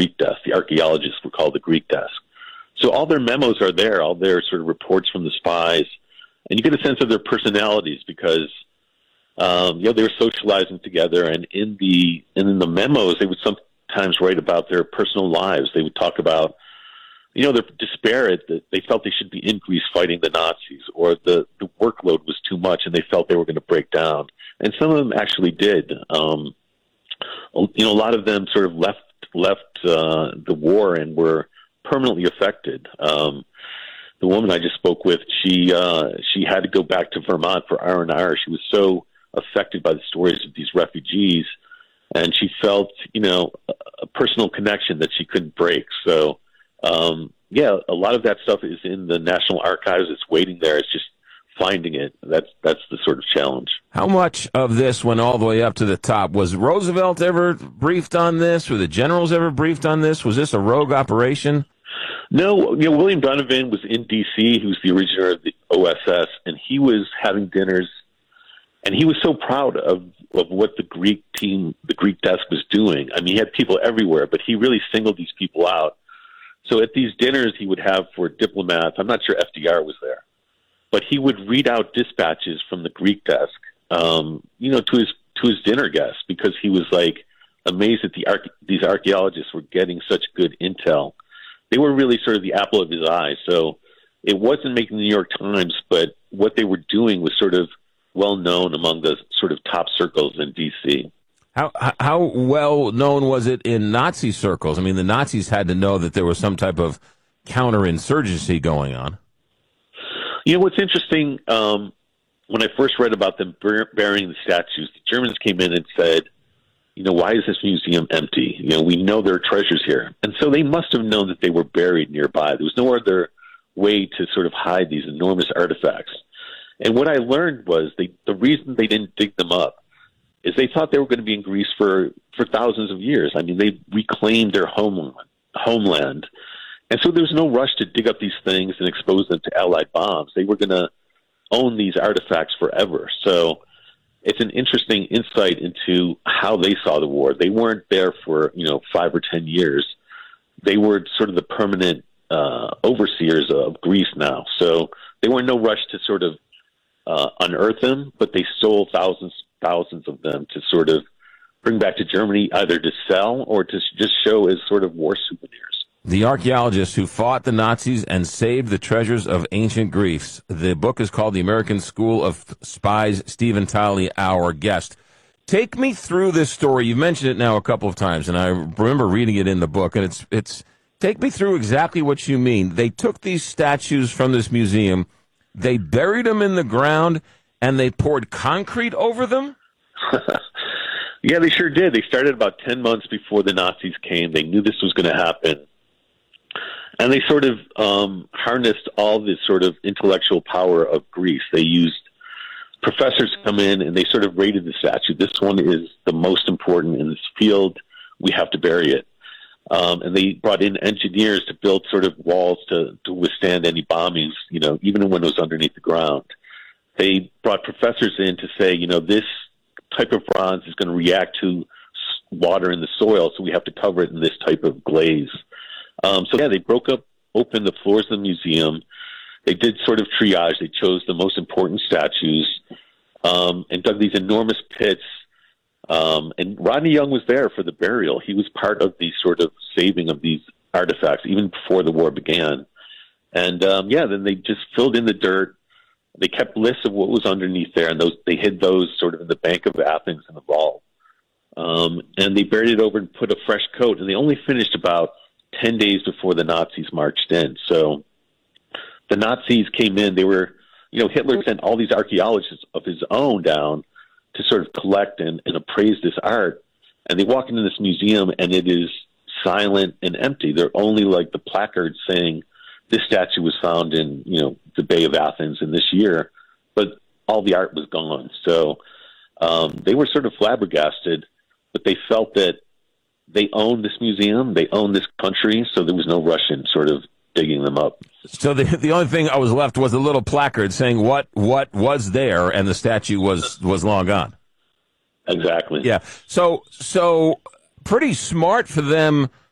Greek desk. The archaeologists were called the Greek desk. So all their memos are there, all their sort of reports from the spies, and you get a sense of their personalities because they were socializing together, and in the memos they would sometimes write about their personal lives. They would talk about they're disparate, that they felt they should be in Greece fighting the Nazis, or the workload was too much and they felt they were going to break down. And some of them actually did. A lot of them sort of left the war and were permanently affected. The woman I just spoke with, she had to go back to Vermont for R&R. She was so affected by the stories of these refugees, and she felt, a personal connection that she couldn't break. So, a lot of that stuff is in the National Archives. It's waiting there. It's just finding it. That's the sort of challenge. How much of this went all the way up to the top? Was Roosevelt ever briefed on this? Were the generals ever briefed on this? Was this a rogue operation? No, William Donovan was in D.C. He was the originator of the OSS, and he was having dinners, and he was so proud of what the Greek team, the Greek desk was doing. I mean, he had people everywhere, but he really singled these people out. So at these dinners he would have for diplomats, I'm not sure FDR was there, but he would read out dispatches from the Greek desk, to his dinner guests, because he was like amazed that these archaeologists were getting such good intel. They were really sort of the apple of his eye. So it wasn't making the New York Times, but what they were doing was sort of well known among the sort of top circles in D.C. How well known was it in Nazi circles? I mean, the Nazis had to know that there was some type of counterinsurgency going on. What's interesting, when I first read about them burying the statues, the Germans came in and said, why is this museum empty? We know there are treasures here. And so they must have known that they were buried nearby. There was no other way to sort of hide these enormous artifacts. And what I learned was the reason they didn't dig them up is they thought they were going to be in Greece for thousands of years. I mean, they reclaimed their homeland. And so there was no rush to dig up these things and expose them to Allied bombs. They were going to own these artifacts forever. So it's an interesting insight into how they saw the war. They weren't there for, 5 or 10 years. They were sort of the permanent overseers of Greece now. So they were in no rush to sort of unearth them, but they stole thousands of them to sort of bring back to Germany, either to sell or to just show as sort of war souvenirs. The archaeologists who fought the Nazis and saved the treasures of ancient Greece. The book is called The American School of Spies. Stephen Talley, our guest. Take me through this story. You've mentioned it now a couple of times, and I remember reading it in the book, and it's take me through exactly what you mean. They took these statues from this museum, they buried them in the ground, and they poured concrete over them? Yeah, they sure did. They started about 10 months before the Nazis came. They knew this was going to happen. And they sort of harnessed all this sort of intellectual power of Greece. They used professors to come in, and they sort of rated the statue. This one is the most important in this field. We have to bury it. And they brought in engineers to build sort of walls to withstand any bombings, even when it was underneath the ground. They brought professors in to say, this type of bronze is going to react to water in the soil, so we have to cover it in this type of glaze. They broke open the floors of the museum. They did sort of triage. They chose the most important statues and dug these enormous pits. And Rodney Young was there for the burial. He was part of the sort of saving of these artifacts even before the war began. And then they just filled in the dirt. They kept lists of what was underneath there, and they hid those sort of in the Bank of Athens in the vault. And they buried it over and put a fresh coat. And they only finished about 10 days before the Nazis marched in. So the Nazis came in. They were, Hitler sent all these archaeologists of his own down to sort of collect and appraise this art. And they walk into this museum, and it is silent and empty. They're only like the placards saying this statue was found in, the Bay of Athens in this year, but all the art was gone. So they were sort of flabbergasted, but they felt that they owned this museum, they owned this country, so there was no rush in sort of digging them up. So the only thing I was left was a little placard saying what was there, and the statue was long gone. Exactly. Yeah. So pretty smart for them